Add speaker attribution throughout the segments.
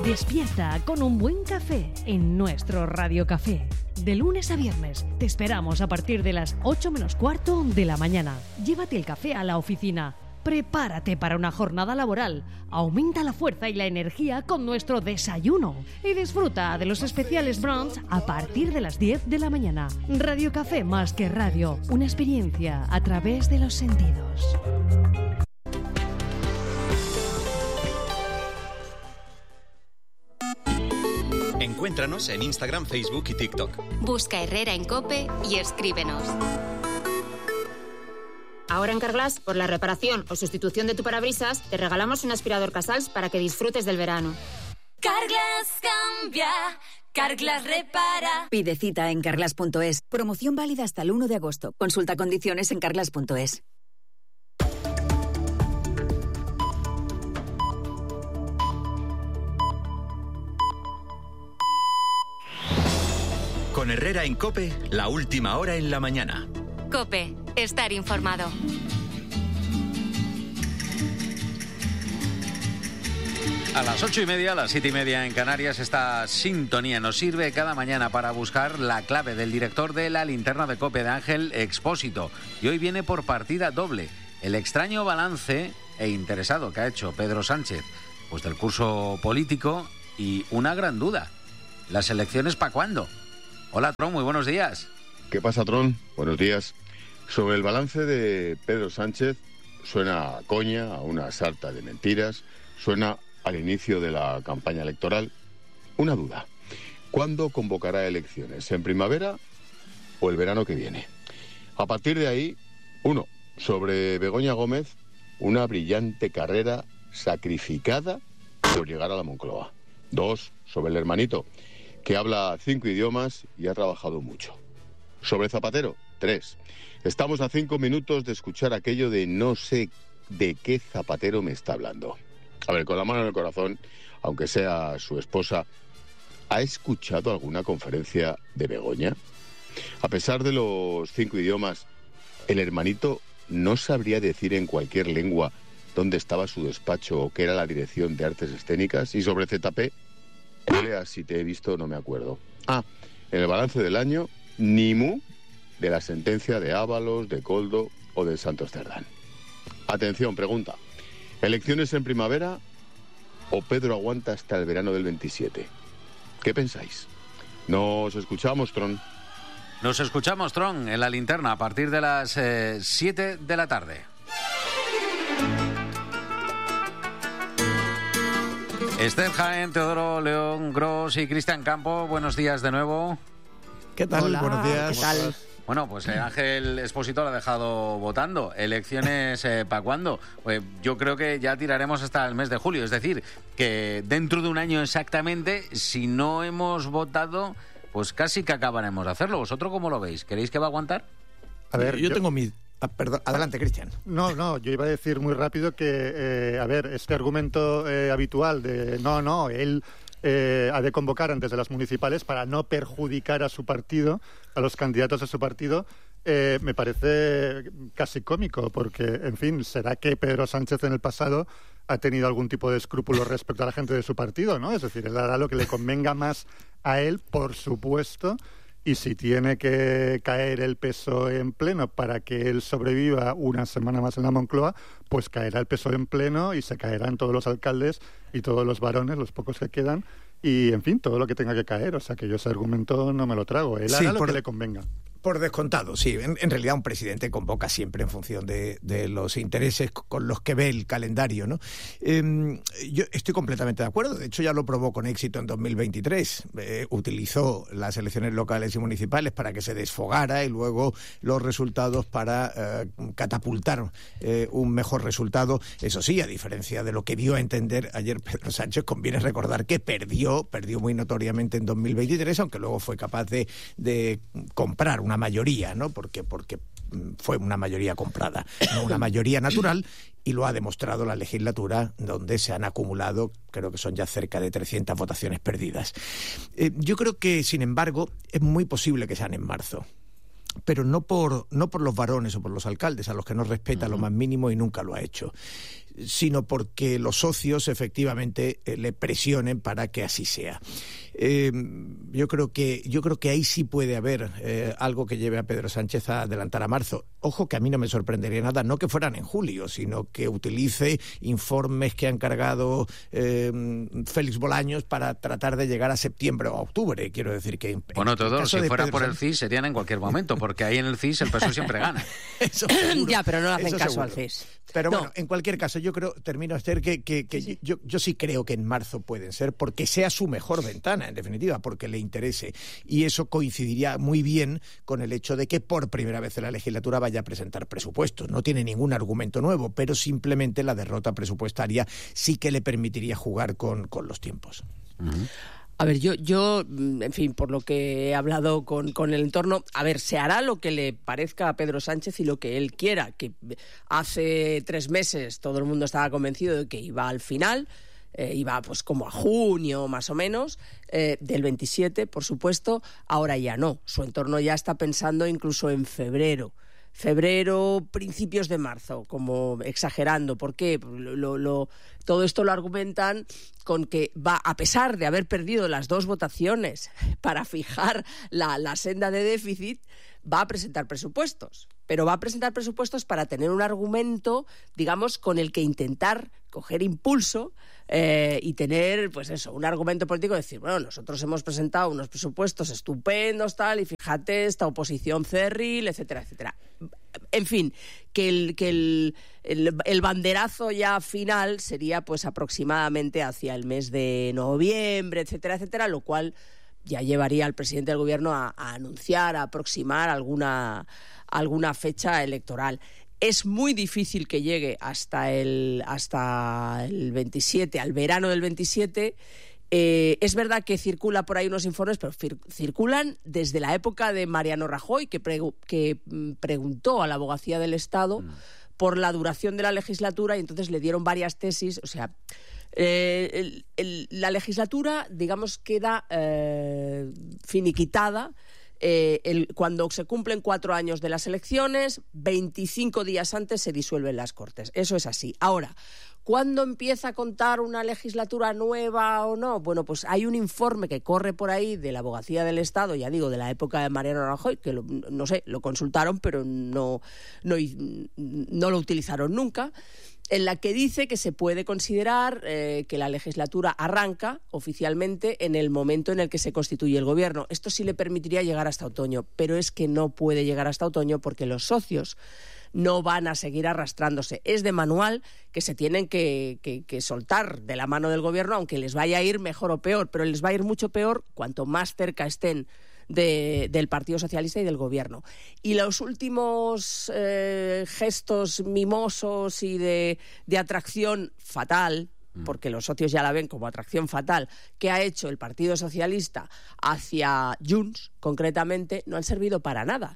Speaker 1: Despierta con un buen café en nuestro Radio Café. De lunes a viernes te esperamos a partir de las 8 menos cuarto de la mañana. Llévate el café a la oficina. Prepárate para una jornada laboral. Aumenta la fuerza y la energía con nuestro desayuno. Y disfruta de los especiales brunch a partir de las 10 de la mañana. Radio Café más que radio. Una experiencia a través de los sentidos.
Speaker 2: Encuéntranos en Instagram, Facebook y TikTok.
Speaker 3: Busca Herrera en COPE y escríbenos.
Speaker 4: Ahora en Carglass, por la reparación o sustitución de tu parabrisas, te regalamos un aspirador Casals para que disfrutes del verano.
Speaker 5: Carglass cambia, Carglass repara.
Speaker 6: Pide cita en carglass.es. Promoción válida hasta el 1 de agosto. Consulta condiciones en carglass.es.
Speaker 2: Con Herrera en COPE, la última hora en la mañana.
Speaker 3: COPE, estar informado.
Speaker 7: A las 8:30, a las 7:30 en Canarias, esta sintonía nos sirve cada mañana para buscar la clave del director de la linterna de COPE, de Ángel Expósito. Y hoy viene por partida doble. El extraño balance e interesado que ha hecho Pedro Sánchez pues del curso político y una gran duda. ¿Las elecciones para cuándo? Hola, Tron, muy buenos días.
Speaker 8: ¿Qué pasa, Tron? Buenos días. Sobre el balance de Pedro Sánchez, suena a coña, a una sarta de mentiras, suena al inicio de la campaña electoral. Una duda. ¿Cuándo convocará elecciones? ¿En primavera o el verano que viene? A partir de ahí, sobre Begoña Gómez, una brillante carrera sacrificada por llegar a la Moncloa. 2, sobre el hermanito, que habla 5 idiomas y ha trabajado mucho. Sobre Zapatero, 3. Estamos a 5 minutos de escuchar aquello de no sé de qué Zapatero me está hablando. A ver, con la mano en el corazón, aunque sea su esposa, ¿ha escuchado alguna conferencia de Begoña? A pesar de los 5 idiomas, el hermanito no sabría decir en cualquier lengua dónde estaba su despacho o qué era la dirección de artes escénicas. Y sobre ZP, Lea, si te he visto, no me acuerdo. En el balance del año, ni mu de la sentencia de Ábalos, de Coldo o de Santos Cerdán. Atención, pregunta. ¿Elecciones en primavera o Pedro aguanta hasta el verano del 27? ¿Qué pensáis? Nos escuchamos, Tron.
Speaker 7: Nos escuchamos, Tron, en la linterna a partir de las 7 de la tarde. Esther Jaén, Teodoro León Gros y Cristian Campo, buenos días de nuevo.
Speaker 9: ¿Qué tal?
Speaker 10: Hola,
Speaker 9: buenos días.
Speaker 10: ¿qué tal?
Speaker 7: Bueno, pues Ángel Expósito lo ha dejado votando. ¿Elecciones para cuándo? Yo creo que ya tiraremos hasta el mes de julio. Es decir, que dentro de un año exactamente, si no hemos votado, pues casi que acabaremos de hacerlo. ¿Vosotros cómo lo veis? ¿Queréis que va a aguantar?
Speaker 9: A ver, yo tengo mi... perdón, adelante, Cristian.
Speaker 10: No, yo iba a decir muy rápido que, este argumento habitual de él ha de convocar antes de las municipales para no perjudicar a su partido, a los candidatos de su partido, me parece casi cómico, porque, en fin, ¿será que Pedro Sánchez en el pasado ha tenido algún tipo de escrúpulo respecto a la gente de su partido, ¿no? Es decir, él hará lo que le convenga más a él, por supuesto. Y si tiene que caer el PSOE en pleno para que él sobreviva una semana más en la Moncloa, pues caerá el PSOE en pleno y se caerán todos los alcaldes y todos los varones, los pocos que quedan, y, en fin, todo lo que tenga que caer. O sea, que yo ese argumento no me lo trago. Él hará lo que le convenga.
Speaker 9: Por descontado, sí. En realidad un presidente convoca siempre en función de los intereses con los que ve el calendario, ¿no? Yo estoy completamente de acuerdo. De hecho, ya lo probó con éxito en 2023. Utilizó las elecciones locales y municipales para que se desfogara y luego los resultados para catapultar un mejor resultado. Eso sí, a diferencia de lo que dio a entender ayer Pedro Sánchez, conviene recordar que perdió muy notoriamente en 2023, aunque luego fue capaz de comprar una mayoría, ¿no? Porque fue una mayoría comprada, no una mayoría natural, y lo ha demostrado la legislatura, donde se han acumulado, creo que son ya cerca de 300 votaciones perdidas. Yo creo que, sin embargo, es muy posible que sean en marzo. Pero no por los varones o por los alcaldes, a los que no respeta lo más mínimo y nunca lo ha hecho, sino porque los socios efectivamente le presionen para que así sea. Yo creo que ahí sí puede haber algo que lleve a Pedro Sánchez a adelantar a marzo. Ojo, que a mí no me sorprendería nada, no que fueran en julio, sino que utilice informes que han cargado Félix Bolaños para tratar de llegar a septiembre o a octubre. Quiero decir que...
Speaker 7: Bueno, todos, si fuera por el CIS, serían en cualquier momento, porque ahí en el CIS el PSOE siempre gana.
Speaker 9: Eso seguro,
Speaker 11: ya, pero no le hacen caso
Speaker 9: seguro.
Speaker 11: al CIS.
Speaker 9: Pero
Speaker 11: no.
Speaker 9: bueno, en cualquier caso, yo creo, termino, Esther, que sí. Yo sí creo que en marzo pueden ser, porque sea su mejor ventana, en definitiva, porque le interese. Y eso coincidiría muy bien con el hecho de que por primera vez en la legislatura vaya a presentar presupuestos. No tiene ningún argumento nuevo, pero simplemente la derrota presupuestaria sí que le permitiría jugar con los tiempos.
Speaker 7: Uh-huh.
Speaker 11: A ver, yo, en fin, por lo que he hablado con el entorno, a ver, se hará lo que le parezca a Pedro Sánchez y lo que él quiera, que hace 3 meses todo el mundo estaba convencido de que iba al final, iba pues como a junio más o menos, del 27, por supuesto, ahora ya no, su entorno ya está pensando incluso en febrero, principios de marzo, como exagerando. ¿Por qué? Todo esto lo argumentan con que va, a pesar de haber perdido las 2 votaciones para fijar la senda de déficit, va a presentar presupuestos. Pero va a presentar presupuestos para tener un argumento, digamos, con el que intentar coger impulso y tener, pues eso, un argumento político de decir, bueno, nosotros hemos presentado unos presupuestos estupendos, tal, y fíjate, esta oposición cerril, etcétera, etcétera. En fin, que el banderazo ya final sería pues aproximadamente hacia el mes de noviembre, etcétera, etcétera, lo cual ya llevaría al presidente del gobierno a anunciar, a aproximar alguna fecha electoral. Es muy difícil que llegue hasta el 27, al verano del 27. Es verdad que circula por ahí unos informes, pero circulan desde la época de Mariano Rajoy, que preguntó a la Abogacía del Estado por la duración de la legislatura y entonces le dieron varias tesis. O sea, la legislatura, digamos, queda finiquitada cuando se cumplen 4 años de las elecciones, 25 días antes se disuelven las Cortes. Eso es así. Ahora, ¿cuándo empieza a contar una legislatura nueva o no? Bueno, pues hay un informe que corre por ahí de la Abogacía del Estado, ya digo, de la época de Mariano Rajoy, que no sé, lo consultaron, pero no lo utilizaron nunca, en la que dice que se puede considerar que la legislatura arranca oficialmente en el momento en el que se constituye el gobierno. Esto sí le permitiría llegar hasta otoño, pero es que no puede llegar hasta otoño porque los socios no van a seguir arrastrándose. Es de manual que se tienen que soltar de la mano del gobierno, aunque les vaya a ir mejor o peor, pero les va a ir mucho peor cuanto más cerca estén del Partido Socialista y del Gobierno. Y los últimos gestos mimosos y de atracción fatal, porque los socios ya la ven como atracción fatal, que ha hecho el Partido Socialista hacia Junts, concretamente, no han servido para nada.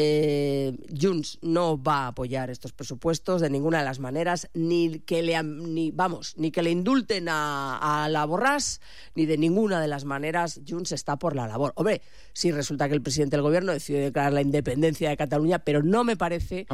Speaker 11: Junts no va a apoyar estos presupuestos de ninguna de las maneras, ni que le indulten a la Borràs, ni de ninguna de las maneras. Junts está por la labor. Hombre, sí resulta que el presidente del gobierno decidió declarar la independencia de Cataluña, pero no me parece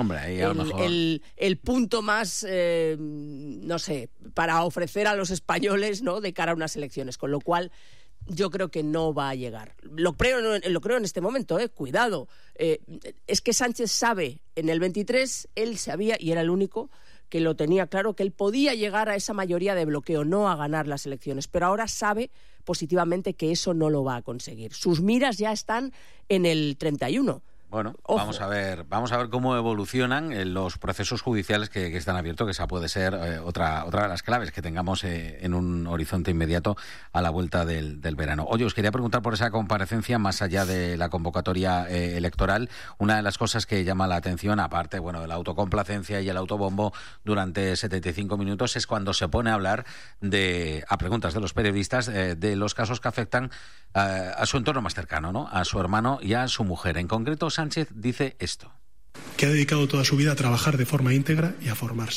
Speaker 11: el punto más, no sé, para ofrecer a los españoles, ¿no?, de cara a unas elecciones, con lo cual yo creo que no va a llegar. Lo creo en este momento, cuidado. Es que Sánchez sabe, en el 23 él sabía, y era el único que lo tenía claro, que él podía llegar a esa mayoría de bloqueo, no a ganar las elecciones, pero ahora sabe positivamente que eso no lo va a conseguir. Sus miras ya están en el 31.
Speaker 7: Bueno,
Speaker 11: Ojo.
Speaker 7: vamos a ver cómo evolucionan los procesos judiciales que están abiertos, que esa puede ser otra de las claves que tengamos en un horizonte inmediato a la vuelta del verano. Oye, os quería preguntar por esa comparecencia, más allá de la convocatoria electoral. Una de las cosas que llama la atención, aparte de la autocomplacencia y el autobombo durante 75 minutos, es cuando se pone a hablar a preguntas de los periodistas, de los casos que afectan a su entorno más cercano, ¿no?, a su hermano y a su mujer. En concreto, Sánchez dice esto.
Speaker 12: Que ha dedicado toda su vida a trabajar de forma íntegra y a formarse.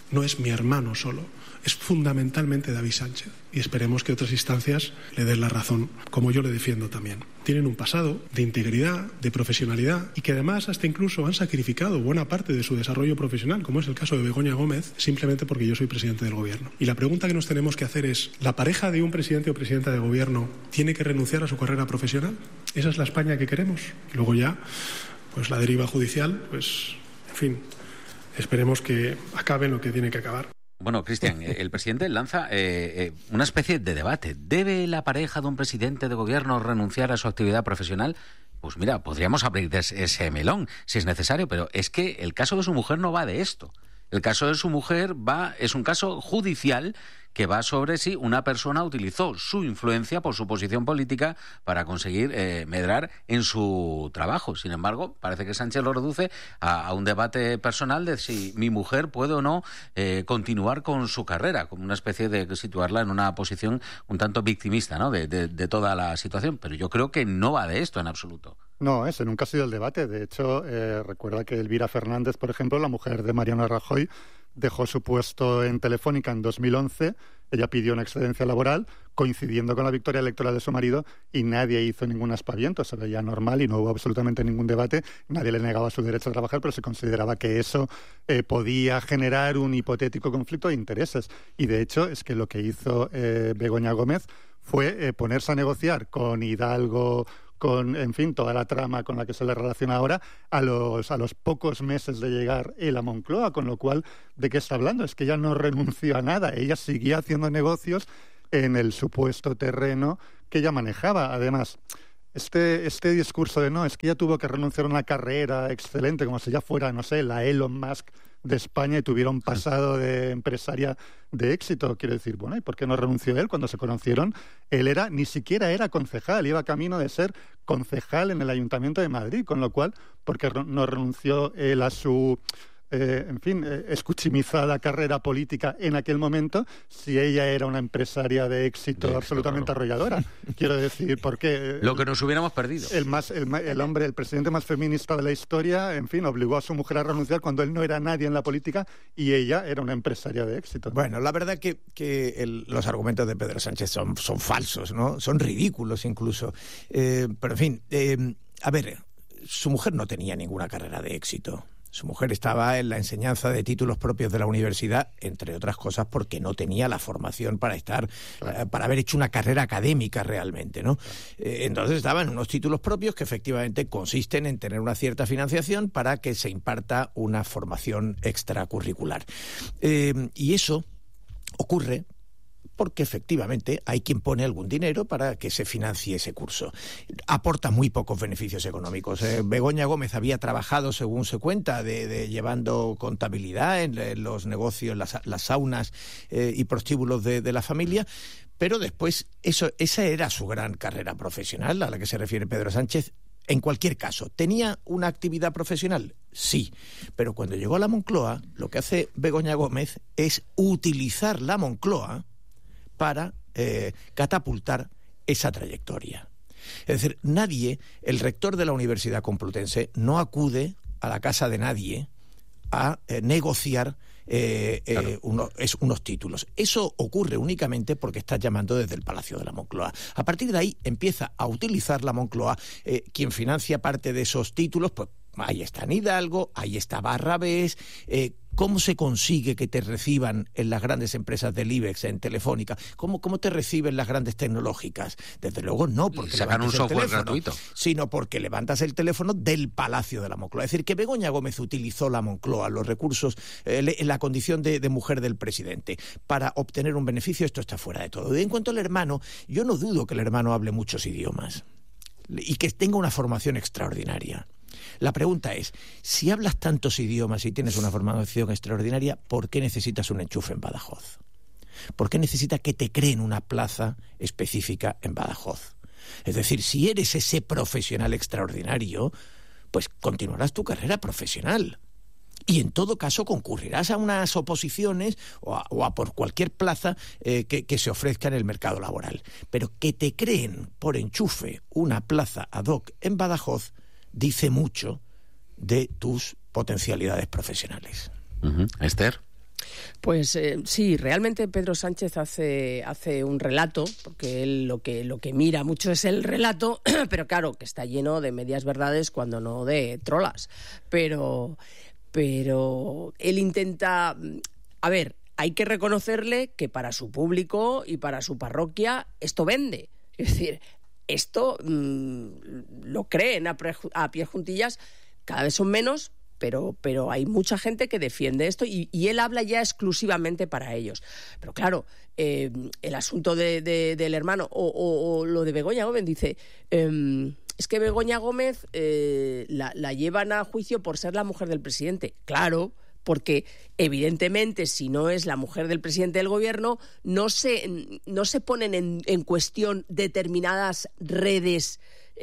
Speaker 12: no es mi hermano solo, es fundamentalmente David Sánchez. Y esperemos que otras instancias le den la razón, como yo le defiendo también. Tienen un pasado de integridad, de profesionalidad, y que además hasta incluso han sacrificado buena parte de su desarrollo profesional, como es el caso de Begoña Gómez, simplemente porque yo soy presidente del Gobierno. Y la pregunta que nos tenemos que hacer es, ¿la pareja de un presidente o presidenta de Gobierno tiene que renunciar a su carrera profesional? ¿Esa es la España que queremos? Y luego ya, pues la deriva judicial, pues, en fin, esperemos que acabe lo que tiene que acabar.
Speaker 7: Bueno, Cristian, el presidente lanza una especie de debate. ¿Debe la pareja de un presidente de gobierno renunciar a su actividad profesional? Pues mira, podríamos abrir ese melón si es necesario, pero es que el caso de su mujer no va de esto. El caso de su mujer es un caso judicial que va sobre si una persona utilizó su influencia por su posición política para conseguir medrar en su trabajo. Sin embargo, parece que Sánchez lo reduce a un debate personal de si mi mujer puede o no continuar con su carrera, como una especie de situarla en una posición un tanto victimista, ¿no?, de toda la situación. Pero yo creo que no va de esto en absoluto.
Speaker 10: No, ese nunca ha sido el debate. De hecho, recuerda que Elvira Fernández, por ejemplo, la mujer de Mariano Rajoy, dejó su puesto en Telefónica en 2011. Ella pidió una excedencia laboral coincidiendo con la victoria electoral de su marido y nadie hizo ningún aspaviento. Se veía normal y no hubo absolutamente ningún debate. Nadie le negaba su derecho a trabajar, pero se consideraba que eso podía generar un hipotético conflicto de intereses. Y de hecho es que lo que hizo Begoña Gómez fue ponerse a negociar con Hidalgo, con, en fin, toda la trama con la que se le relaciona ahora, a los pocos meses de llegar él a Moncloa, con lo cual, ¿de qué está hablando? Es que ella no renunció a nada, ella seguía haciendo negocios en el supuesto terreno que ella manejaba. Además, este discurso de no, es que ella tuvo que renunciar a una carrera excelente, como si ya fuera, no sé, la Elon Musk de España y tuviera un pasado de empresaria de éxito. Quiero decir, bueno, ¿y por qué no renunció él? Cuando se conocieron, él ni siquiera era concejal, iba camino de ser concejal en el Ayuntamiento de Madrid, con lo cual, ¿por qué no renunció él a su escuchimizada carrera política en aquel momento, si ella era una empresaria de éxito absolutamente arrolladora? Quiero decir, porque
Speaker 7: lo que nos hubiéramos perdido.
Speaker 10: El presidente más feminista de la historia, en fin, obligó a su mujer a renunciar cuando él no era nadie en la política y ella era una empresaria de éxito.
Speaker 9: Bueno, la verdad que los argumentos de Pedro Sánchez son falsos, ¿no? Son ridículos incluso. Pero en fin, a ver, su mujer no tenía ninguna carrera de éxito. Su mujer estaba en la enseñanza de títulos propios de la universidad, entre otras cosas porque no tenía la formación para para haber hecho una carrera académica realmente, ¿no? Entonces estaba en unos títulos propios que efectivamente consisten en tener una cierta financiación para que se imparta una formación extracurricular. Y eso ocurre porque efectivamente hay quien pone algún dinero para que se financie ese curso. Aporta muy pocos beneficios económicos. Begoña Gómez había trabajado, según se cuenta, llevando contabilidad en los negocios, las saunas y prostíbulos de la familia, pero después esa era su gran carrera profesional a la que se refiere Pedro Sánchez. En cualquier caso, ¿tenía una actividad profesional? Sí, pero cuando llegó a la Moncloa, lo que hace Begoña Gómez es utilizar la Moncloa para catapultar esa trayectoria. Es decir, el rector de la Universidad Complutense no acude a la casa de nadie a negociar unos títulos. Eso ocurre únicamente porque está llamando desde el Palacio de la Moncloa. A partir de ahí empieza a utilizar la Moncloa. Quien financia parte de esos títulos, pues ahí está Hidalgo, ahí está Barrabés. ¿Cómo se consigue que te reciban en las grandes empresas del IBEX, en Telefónica? ¿Cómo te reciben las grandes tecnológicas? Desde luego no porque
Speaker 7: sacan un software gratuito,
Speaker 9: sino porque levantas el teléfono del Palacio de la Moncloa. Es decir, que Begoña Gómez utilizó la Moncloa, los recursos, la condición de mujer del presidente, para obtener un beneficio. Esto está fuera de todo. Y en cuanto al hermano, yo no dudo que el hermano hable muchos idiomas y que tenga una formación extraordinaria. La pregunta es, si hablas tantos idiomas y tienes una formación extraordinaria, ¿por qué necesitas un enchufe en Badajoz? ¿Por qué necesitas que te creen una plaza específica en Badajoz? Es decir, si eres ese profesional extraordinario, pues continuarás tu carrera profesional. Y en todo caso concurrirás a unas oposiciones o a por cualquier plaza que se ofrezca en el mercado laboral. Pero que te creen por enchufe una plaza ad hoc en Badajoz dice mucho de tus potencialidades profesionales.
Speaker 7: Esther.
Speaker 11: Pues sí, realmente Pedro Sánchez hace un relato, porque él lo que mira mucho es el relato, pero claro, que está lleno de medias verdades cuando no de trolas. Pero él intenta... A ver, hay que reconocerle que para su público y para su parroquia esto vende. Es decir, esto lo creen a pie juntillas, cada vez son menos, pero hay mucha gente que defiende esto y él habla ya exclusivamente para ellos. Pero claro, el asunto del hermano o lo de Begoña Gómez, dice... es que Begoña Gómez la llevan a juicio por ser la mujer del presidente. Claro, porque evidentemente si no es la mujer del presidente del gobierno, no se ponen en cuestión determinadas redes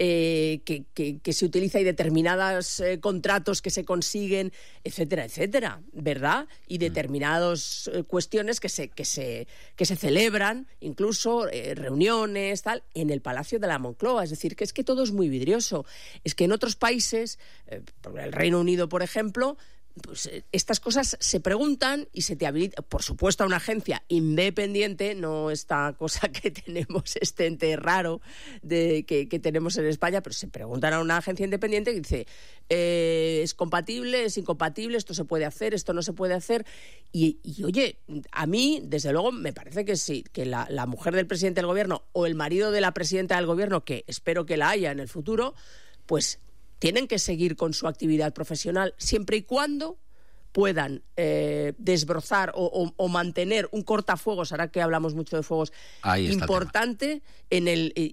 Speaker 11: que se utiliza y determinados contratos que se consiguen, etcétera, etcétera, ¿verdad? Y determinadas cuestiones que se celebran, incluso reuniones, tal, en el Palacio de la Moncloa. Es decir, que es que todo es muy vidrioso. Es que en otros países, el Reino Unido, por ejemplo, pues estas cosas se preguntan y se te habilita, por supuesto, a una agencia independiente, no esta cosa que tenemos, este ente raro que tenemos en España, pero se preguntan a una agencia independiente que dice, ¿es compatible, es incompatible, esto se puede hacer, esto no se puede hacer? Y oye, a mí, desde luego, me parece que sí, que la mujer del presidente del gobierno o el marido de la presidenta del gobierno, que espero que la haya en el futuro, pues tienen que seguir con su actividad profesional siempre y cuando puedan desbrozar o mantener un cortafuegos, ahora que hablamos mucho de fuegos, importante en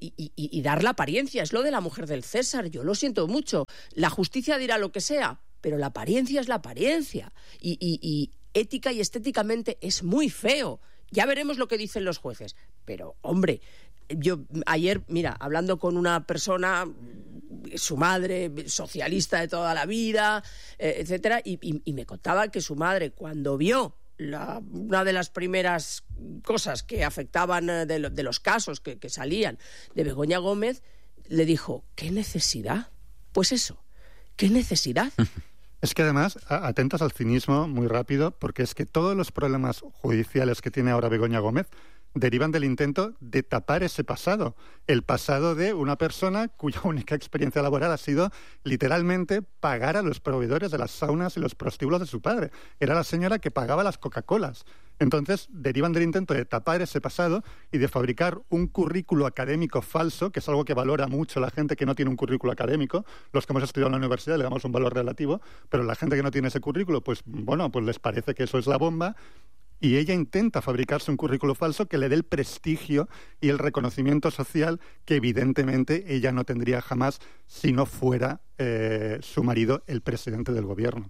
Speaker 11: y dar la apariencia. Es lo de la mujer del César, yo lo siento mucho. La justicia dirá lo que sea, pero la apariencia es la apariencia. Y ética y estéticamente es muy feo. Ya veremos lo que dicen los jueces. Pero, hombre, yo ayer, mira, hablando con una persona, su madre, socialista de toda la vida, etcétera, y me contaba que su madre, cuando vio una de las primeras cosas que afectaban de los casos que salían de Begoña Gómez, le dijo, ¿qué necesidad? Pues eso, ¿qué necesidad?
Speaker 10: Es que además, atentas al cinismo muy rápido, porque es que todos los problemas judiciales que tiene ahora Begoña Gómez derivan del intento de tapar ese pasado. El pasado de una persona cuya única experiencia laboral ha sido literalmente pagar a los proveedores de las saunas y los prostíbulos de su padre. Era la señora que pagaba las Coca-Colas. Entonces, derivan del intento de tapar ese pasado y de fabricar un currículo académico falso, que es algo que valora mucho la gente que no tiene un currículo académico. Los que hemos estudiado en la universidad le damos un valor relativo, pero la gente que no tiene ese currículo, pues bueno, pues les parece que eso es la bomba. Y ella intenta fabricarse un currículo falso que le dé el prestigio y el reconocimiento social que evidentemente ella no tendría jamás si no fuera su marido el presidente del gobierno.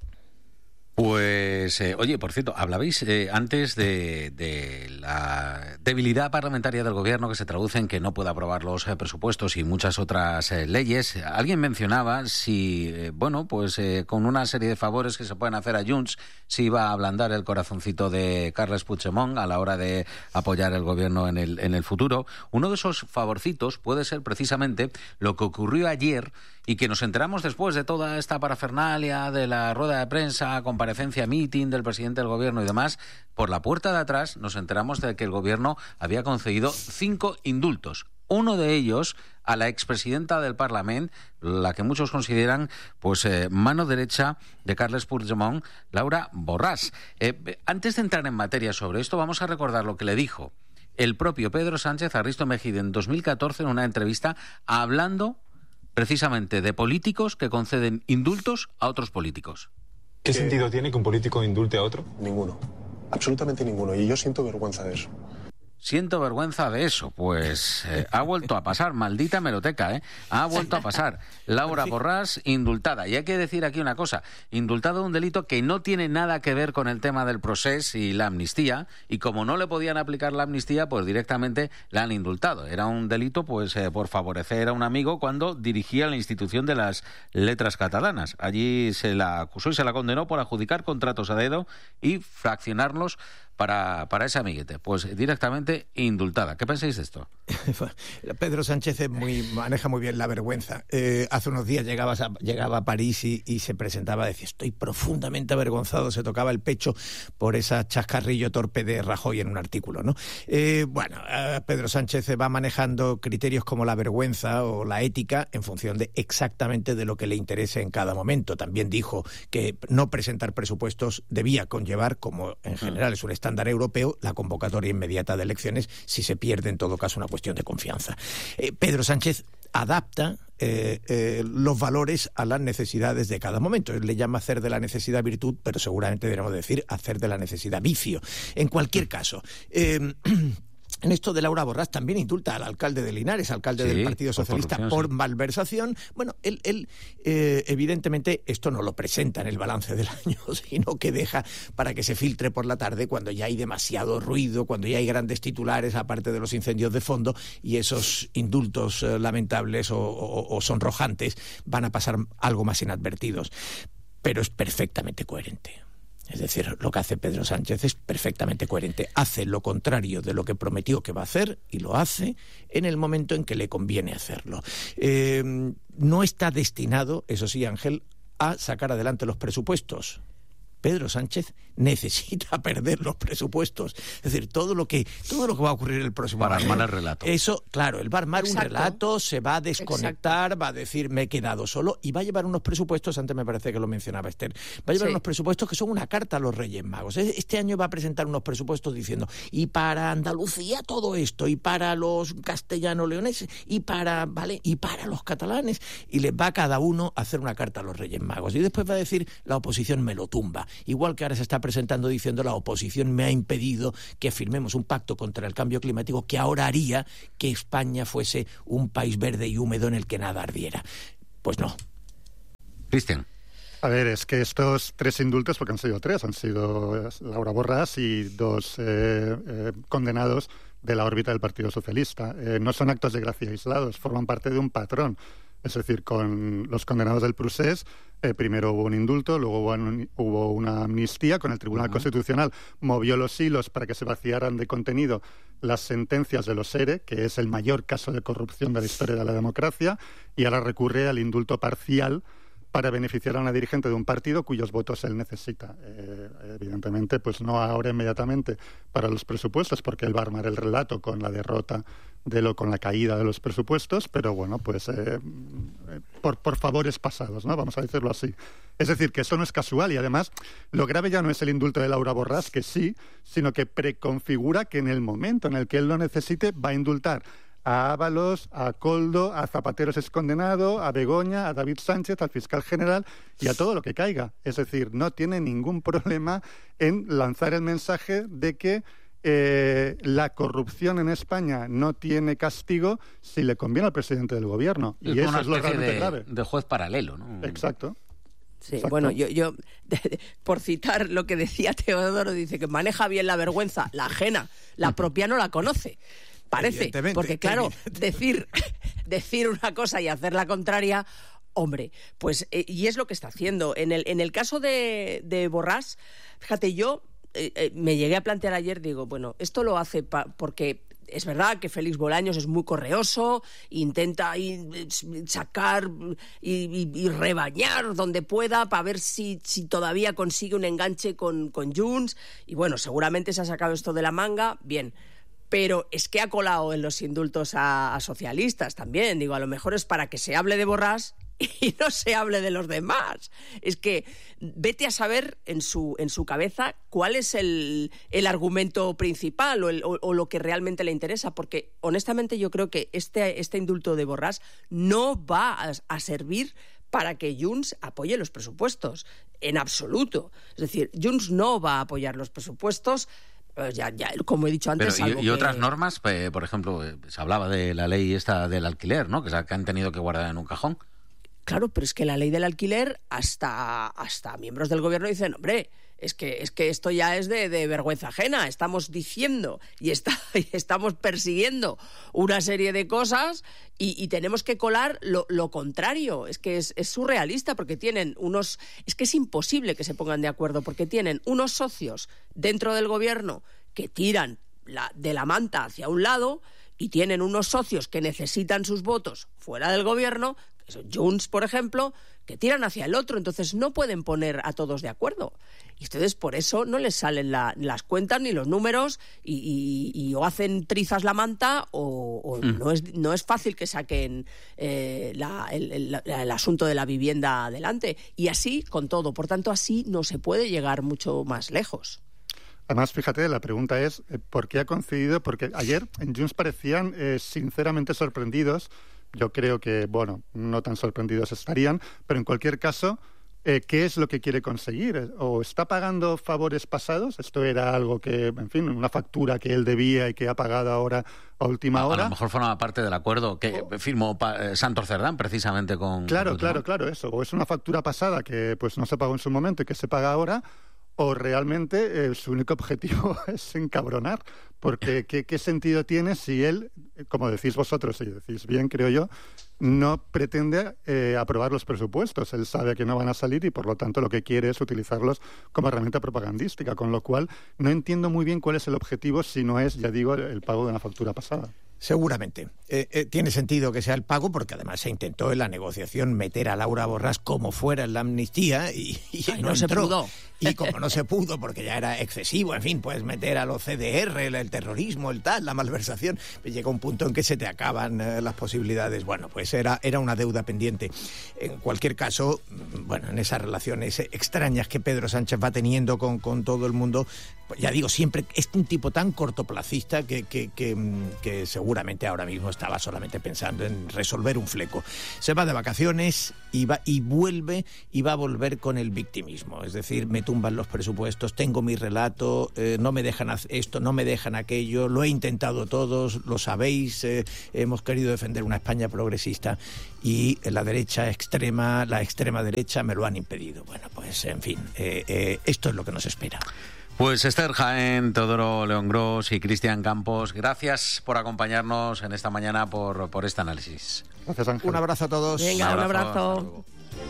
Speaker 7: Pues, oye, por cierto, hablabais antes de la debilidad parlamentaria del gobierno que se traduce en que no puede aprobar los presupuestos y muchas otras leyes. Alguien mencionaba si, con una serie de favores que se pueden hacer a Junts, si iba a ablandar el corazoncito de Carles Puigdemont a la hora de apoyar el gobierno en el futuro. Uno de esos favorcitos puede ser precisamente lo que ocurrió ayer y que nos enteramos después de toda esta parafernalia de la rueda de prensa, comparecencia, meeting del presidente del gobierno y demás. Por la puerta de atrás nos enteramos de que el gobierno había concedido 5 indultos. Uno de ellos a la expresidenta del Parlamento, la que muchos consideran mano derecha de Carles Puigdemont, Laura Borràs. Antes de entrar en materia sobre esto, vamos a recordar lo que le dijo el propio Pedro Sánchez a Risto Mejide en 2014 en una entrevista, hablando precisamente de políticos que conceden indultos a otros políticos.
Speaker 13: ¿Qué sentido tiene que un político indulte a otro?
Speaker 14: Ninguno, absolutamente ninguno, y yo siento vergüenza de eso.
Speaker 7: Siento vergüenza de eso, pues ha vuelto a pasar, maldita hemeroteca, ha vuelto a pasar. Laura Borràs indultada. Y hay que decir aquí una cosa, indultada de un delito que no tiene nada que ver con el tema del procés y la amnistía, y como no le podían aplicar la amnistía, pues directamente la han indultado. Era un delito por favorecer a un amigo cuando dirigía la institución de las letras catalanas. Allí se la acusó y se la condenó por adjudicar contratos a dedo y fraccionarlos para ese amiguete. Pues directamente indultada. ¿Qué pensáis de esto?
Speaker 9: Pedro Sánchez maneja muy bien la vergüenza. Hace unos días llegaba a París y se presentaba, decía, estoy profundamente avergonzado, se tocaba el pecho por esa chascarrillo torpe de Rajoy en un artículo, ¿no? Pedro Sánchez va manejando criterios como la vergüenza o la ética en función de exactamente de lo que le interese en cada momento. También dijo que no presentar presupuestos debía conllevar, como en general es un estándar europeo, la convocatoria inmediata de elecciones si se pierde en todo caso una cuestión de confianza. Pedro Sánchez adapta los valores a las necesidades de cada momento. Él le llama hacer de la necesidad virtud, pero seguramente deberíamos decir hacer de la necesidad vicio. En cualquier caso, en esto de Laura Borràs también indulta al alcalde de Linares, alcalde del Partido Socialista, por malversación. Bueno, él evidentemente esto no lo presenta en el balance del año, sino que deja para que se filtre por la tarde cuando ya hay demasiado ruido, cuando ya hay grandes titulares, aparte de los incendios de fondo, y esos indultos lamentables o sonrojantes van a pasar algo más inadvertidos. Pero es perfectamente coherente. Es decir, lo que hace Pedro Sánchez es perfectamente coherente. Hace lo contrario de lo que prometió que va a hacer y lo hace en el momento en que le conviene hacerlo. No está destinado, eso sí, Ángel, a sacar adelante los presupuestos. Pedro Sánchez necesita perder los presupuestos. Es decir, todo lo que va a ocurrir el próximo año.
Speaker 7: Para armar el relato.
Speaker 9: Eso, claro, él va a armar un relato, se va a desconectar, va a decir, me he quedado solo, y va a llevar unos presupuestos, antes me parece que lo mencionaba Esther, va a llevar unos presupuestos que son una carta a los Reyes Magos. Este año va a presentar unos presupuestos diciendo, y para Andalucía todo esto, y para los castellano-leoneses, y para los catalanes, y les va a cada uno a hacer una carta a los Reyes Magos. Y después va a decir, la oposición me lo tumba. Igual que ahora se está presentando diciendo la oposición me ha impedido que firmemos un pacto contra el cambio climático que ahora haría que España fuese un país verde y húmedo en el que nada ardiera. Pues no.
Speaker 7: Cristian.
Speaker 10: A ver, es que estos 3 indultos, porque han sido 3, han sido Laura Borràs y 2 condenados de la órbita del Partido Socialista. No son actos de gracia aislados, forman parte de un patrón. Es decir, con los condenados del Procés, primero hubo un indulto, luego hubo una amnistía, con el Tribunal Constitucional movió los hilos para que se vaciaran de contenido las sentencias de los ERE, que es el mayor caso de corrupción de la historia de la democracia, y ahora recurre al indulto parcial para beneficiar a una dirigente de un partido cuyos votos él necesita. Evidentemente, pues no ahora inmediatamente para los presupuestos, porque él va a armar el relato con la derrota con la caída de los presupuestos, pero bueno, pues por favores pasados, ¿no? Vamos a decirlo así. Es decir, que eso no es casual, y además lo grave ya no es el indulto de Laura Borràs, que sí, sino que preconfigura que en el momento en el que él lo necesite va a indultar a Ábalos, a Koldo, a Zapatero es condenado, a Begoña, a David Sánchez, al fiscal general y a todo lo que caiga. Es decir, no tiene ningún problema en lanzar el mensaje de que la corrupción en España no tiene castigo si le conviene al presidente del gobierno. Y eso es lo realmente grave.
Speaker 7: De juez paralelo, ¿no?
Speaker 10: Exacto.
Speaker 11: Sí, exacto. Bueno, yo por citar lo que decía Teodoro, dice que maneja bien la vergüenza, la ajena, la propia no la conoce. Parece, porque claro, decir una cosa y hacer la contraria, hombre, pues y es lo que está haciendo. En el caso de Borràs, fíjate, yo me llegué a plantear ayer, digo, bueno, esto lo hace porque es verdad que Félix Bolaños es muy correoso, intenta sacar y rebañar donde pueda para ver si todavía consigue un enganche con Junts, y bueno, seguramente se ha sacado esto de la manga, bien. Pero es que ha colado en los indultos a socialistas también. Digo, a lo mejor es para que se hable de Borràs y no se hable de los demás. Es que vete a saber en su cabeza cuál es el argumento principal o lo que realmente le interesa, porque honestamente yo creo que este indulto de Borràs no va a servir para que Junts apoye los presupuestos, en absoluto. Es decir, Junts no va a apoyar los presupuestos. Ya, como he dicho antes.
Speaker 7: Pero, y otras normas, por ejemplo, se hablaba de la ley esta del alquiler, ¿no? Que han tenido que guardar en un cajón.
Speaker 11: Claro, pero es que la ley del alquiler, hasta miembros del gobierno dicen, hombre, es que esto ya es de vergüenza ajena. Estamos diciendo y estamos persiguiendo una serie de cosas y tenemos que colar lo contrario. Es que es surrealista, porque tienen es que es imposible que se pongan de acuerdo, porque tienen unos socios dentro del gobierno que tiran de la manta hacia un lado y tienen unos socios que necesitan sus votos fuera del gobierno, que son Junts, por ejemplo, que tiran hacia el otro, entonces no pueden poner a todos de acuerdo. Y ustedes por eso no les salen las cuentas ni los números y o hacen trizas la manta o no es fácil que saquen el asunto de la vivienda adelante. Y así con todo. Por tanto, así no se puede llegar mucho más lejos.
Speaker 10: Además, fíjate, la pregunta es ¿por qué ha concedido? Porque ayer en Junts parecían sinceramente sorprendidos. Yo creo que, bueno, no tan sorprendidos estarían, pero en cualquier caso, ¿qué es lo que quiere conseguir? ¿O está pagando favores pasados? Esto era algo que, en fin, una factura que él debía y que ha pagado ahora a última hora.
Speaker 7: A lo mejor forma parte del acuerdo que firmó Santos Cerdán precisamente con...
Speaker 10: Claro, eso. O es una factura pasada que pues no se pagó en su momento y que se paga ahora, o realmente su único objetivo es encabronar. Porque ¿qué sentido tiene si él, como decís vosotros, y decís bien, creo yo, no pretende aprobar los presupuestos? Él sabe que no van a salir y, por lo tanto, lo que quiere es utilizarlos como herramienta propagandística, con lo cual no entiendo muy bien cuál es el objetivo si no es, ya digo, el pago de una factura pasada.
Speaker 9: Seguramente. Tiene sentido que sea el pago porque además se intentó en la negociación meter a Laura Borràs como fuera en la amnistía y no
Speaker 11: se
Speaker 9: entró.
Speaker 11: pudo.
Speaker 9: Y como no se pudo porque ya era excesivo, en fin, puedes meter a los CDR, el terrorismo, la malversación, pues llega un punto en que se te acaban las posibilidades. Bueno, pues era una deuda pendiente. En cualquier caso, bueno, en esas relaciones extrañas que Pedro Sánchez va teniendo con todo el mundo, pues ya digo, siempre es un tipo tan cortoplacista que seguramente ahora mismo estaba solamente pensando en resolver un fleco. Se va de vacaciones y vuelve y va a volver con el victimismo. Es decir, me tumban los presupuestos, tengo mi relato, no me dejan esto, no me dejan aquello, lo he intentado todos, lo sabéis, hemos querido defender una España progresista y la extrema derecha me lo han impedido. Bueno, pues en fin, esto es lo que nos espera.
Speaker 7: Pues Esther Jaén, Teodoro León Gros y Cristian Campos, gracias por acompañarnos en esta mañana por este análisis.
Speaker 10: Gracias, Ángel.
Speaker 9: Un abrazo a todos.
Speaker 11: Venga, un abrazo.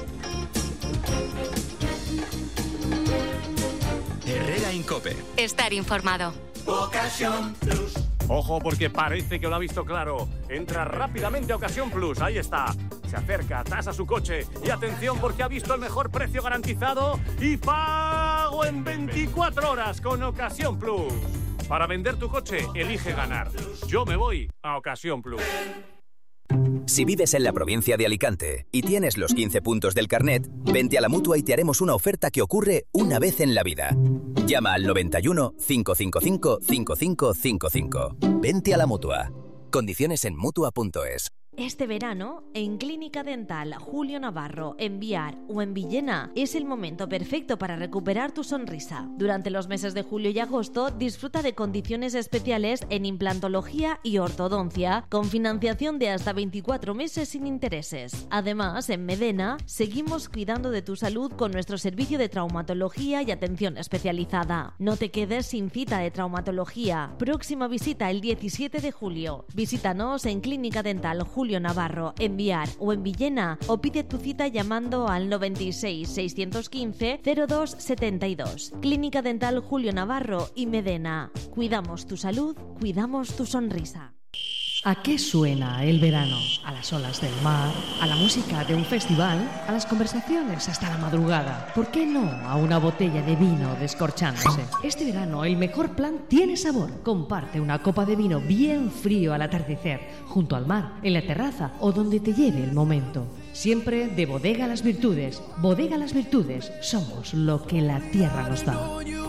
Speaker 2: Herrera Incope.
Speaker 3: Estar informado.
Speaker 15: Ocasión Plus. Ojo, porque parece que lo ha visto claro. Entra rápidamente a Ocasión Plus, ahí está. Se acerca, tasa su coche y atención porque ha visto el mejor precio garantizado y pago en 24 horas con Ocasión Plus. Para vender tu coche, elige ganar. Yo me voy a Ocasión Plus.
Speaker 16: Si vives en la provincia de Alicante y tienes los 15 puntos del carnet, vente a la Mutua y te haremos una oferta que ocurre una vez en la vida. Llama al 91 555 5555. Vente a la Mutua. Condiciones en Mutua.es.
Speaker 17: Este verano, en Clínica Dental Julio Navarro, en Biar o en Villena, es el momento perfecto para recuperar tu sonrisa. Durante los meses de julio y agosto, disfruta de condiciones especiales en implantología y ortodoncia, con financiación de hasta 24 meses sin intereses. Además, en Medena, seguimos cuidando de tu salud con nuestro servicio de traumatología y atención especializada. No te quedes sin cita de traumatología. Próxima visita el 17 de julio. Visítanos en Clínica Dental Julio Navarro, en Biar o en Villena, o pide tu cita llamando al 96 615 0272. Clínica Dental Julio Navarro y Medena. Cuidamos tu salud, cuidamos tu sonrisa.
Speaker 1: ¿A qué suena el verano? ¿A las olas del mar? ¿A la música de un festival? ¿A las conversaciones hasta la madrugada? ¿Por qué no a una botella de vino descorchándose? Este verano el mejor plan tiene sabor. Comparte una copa de vino bien frío al atardecer, junto al mar, en la terraza o donde te lleve el momento. Siempre de Bodega Las Virtudes. Bodega Las Virtudes. Somos lo que la tierra nos da.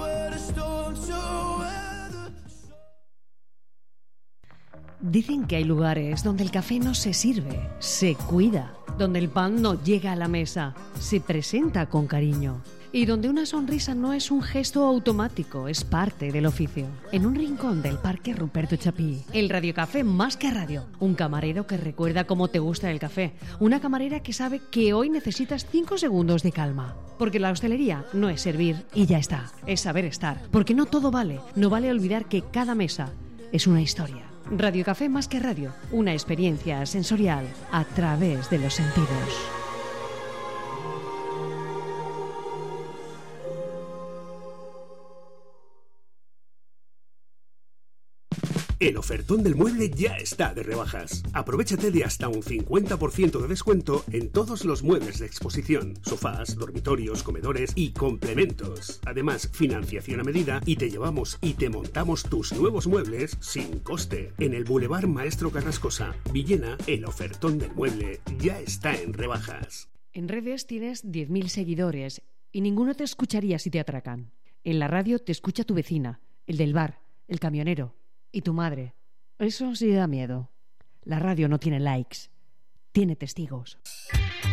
Speaker 1: Dicen que hay lugares donde el café no se sirve, se cuida, donde el pan no llega a la mesa, se presenta con cariño y donde una sonrisa no es un gesto automático, es parte del oficio. En un rincón del Parque Ruperto Chapí, el Radiocafé Más que Radio, un camarero que recuerda cómo te gusta el café, una camarera que sabe que hoy necesitas 5 segundos de calma. Porque la hostelería no es servir y ya está, es saber estar, porque no todo vale, no vale olvidar que cada mesa es una historia. Radiocafé Más que Radio, una experiencia sensorial a través de los sentidos.
Speaker 18: El ofertón del mueble ya está de rebajas. Aprovechate de hasta un 50% de descuento en todos los muebles de exposición, sofás, dormitorios, comedores y complementos. Además, financiación a medida y te llevamos y te montamos tus nuevos muebles sin coste. En el Boulevard Maestro Carrascosa, Villena, el ofertón del mueble ya está en rebajas.
Speaker 1: En redes tienes 10.000 seguidores y ninguno te escucharía si te atracan. En la radio te escucha tu vecina, el del bar, el camionero y tu madre. Eso sí da miedo. La radio no tiene likes, tiene testigos.